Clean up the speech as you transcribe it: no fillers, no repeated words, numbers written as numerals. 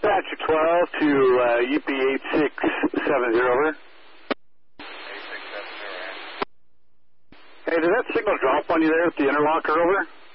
Dispatch 12 to UP 8670, over. 8670, Hey, did that signal drop on you there at the interlocker, over?